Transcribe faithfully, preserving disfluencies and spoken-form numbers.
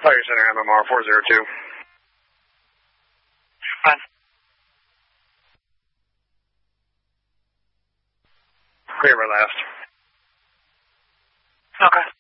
Fire Center M M R four zero two. Fine. Clear my last. Okay.